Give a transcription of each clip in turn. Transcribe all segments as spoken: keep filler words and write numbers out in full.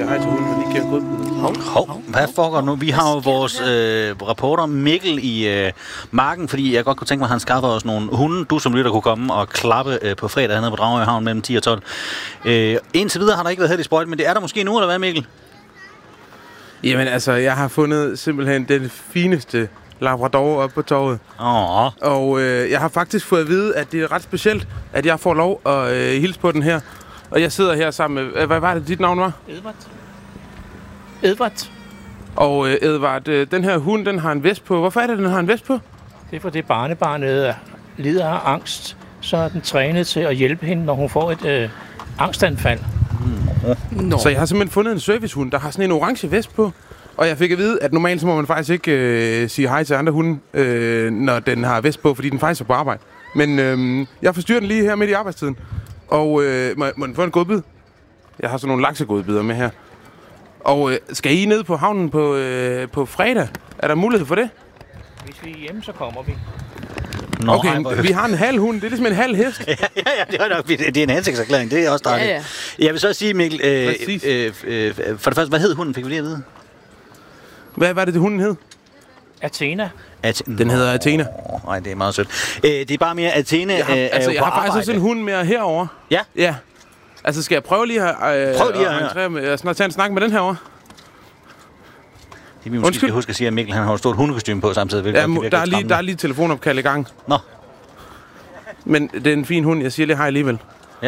siger hej til hunden, og lige giver en godbid. Hov, hov, hvad foregår nu? Vi har jo vores øh, reporter Mikkel i øh, marken, fordi jeg godt kunne tænke mig, at han skaffer os nogle hunde. Du som lytter kunne komme og klappe øh, på fredag hernede på Dragør Havn mellem ti og tolv. Øh, indtil videre har der ikke været heldig sprøjt, men det er der måske nu, eller hvad, Mikkel? Jamen altså, jeg har fundet simpelthen den fineste labrador oppe på torvet. Åh. Og øh, jeg har faktisk fået at vide, at det er ret specielt, at jeg får lov at øh, hilse på den her. Og jeg sidder her sammen med... Øh, hvad var det, dit navn var? Edvard. Edvard. Og øh, Edvard, øh, den her hund, den har en vest på. Hvorfor er det, den har en vest på? Det er fordi barnebarnet lider af angst, så er den trænet til at hjælpe hende, når hun får et øh, angstanfald. Mm. Så jeg har simpelthen fundet en servicehund, der har sådan en orange vest på. Og jeg fik at vide, at normalt så må man faktisk ikke øh, sige hej til andre hunde, øh, når den har vest på, fordi den faktisk er på arbejde. Men øh, jeg forstyrrer den lige her midt i arbejdstiden. Og øh, må, må den få en godbid? Jeg har sådan nogle laksegodbider med her. Og øh, skal I ned på havnen på, øh, på fredag? Er der mulighed for det? Hvis vi er hjemme, så kommer vi. Nå, okay, ej, vi har en halv hund. Det er ligesom en halv hest. ja, ja, det er nok. Det er en hensigtserklæring. Det er også dejligt. Ja, ja. Jeg vil så sige, Mikkel, øh, øh, øh, for det første, hvad hed hunden? Fik vi lige at vide? Hvad var det, det hunden hed? Athena. At, den hedder Athena. Nej, det er meget sødt. Øh, det er bare mere, Athena jeg har, øh, altså, er jo jeg har arbejde. faktisk også en hund mere herover. Ja? Ja. Altså, skal jeg prøve lige at, øh, Prøv lige at, at, at, at snart tage en snak med den herovre? Det vi måske skal huske at sige, at Mikkel han har et stort hundekostyme på samtidig. Ja, der, er lige, der er lige telefonopkald i gang. Nå. Men det er en fin hund. Jeg siger lige hej alligevel. Ja.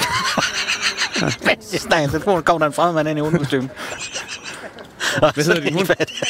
Mens jeg snakker i telefonen, kommer der en fremmed mand ind i hundekostyme. Hvad hedder din hund?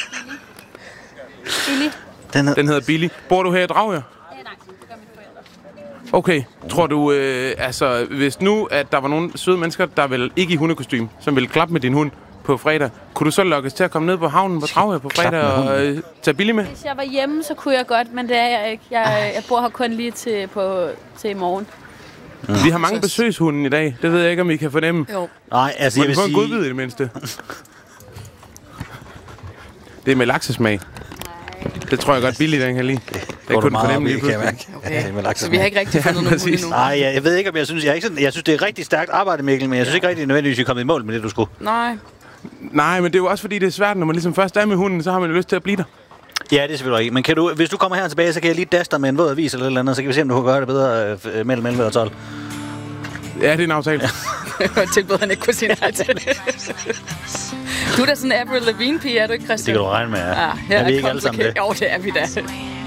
Billy. Den, hed... den hedder Billy. Bor du her i Dragør? Ja, nej. Det gør mine forældre. Okay. Tror du, øh, altså, hvis nu, at der var nogle søde mennesker, der vil ikke i hundekostyme, som ville klappe med din hund på fredag, kunne du så lokkes til at komme ned på havnen på Dragør på fredag og øh, tage Billy med? Hvis jeg var hjemme, så kunne jeg godt, men det er jeg ikke. Jeg, jeg bor her kun lige til, på, til i morgen. Mm. Vi har mange besøgshunde i dag. Det ved jeg ikke, om I kan fornemme. Jo. Nej, altså, jeg vil sige... sige... få en godbid i det mindste. Det er med laksesmag. Nej. Det tror jeg godt, Billy den kan lide. Det, det kunne den fornemme lige pludselig. Okay. Ja, så vi har ikke rigtig fundet nogen hunde endnu. Nej, jeg, jeg ved ikke, om jeg synes... Jeg, er ikke sådan, jeg synes, det er rigtig stærkt arbejde, Mikkel, men jeg synes ikke rigtig nødvendigvis, at I er kommet i mål med det, du skulle. Nej. Nej, men det er jo også, fordi det er svært, når man ligesom først er med hunden, så har man jo lyst til at blive der. Ja, det er selvfølgelig ikke. Men kan du, hvis du kommer her tilbage, så kan jeg lige daste dig med en våd avis eller et eller andet, så kan vi se, om du kan gøre det bedre øh, mellem elleve og tolv. Ja, det er en aftale. Det var et tilbud, han ikke kunne sige nej til. Du er da sådan en Avril Lavigne-pige, er du ikke, Christian? Det kan du regne med, ja. Ja, her er vi er ikke alle sammen det? Jo, det er vi da.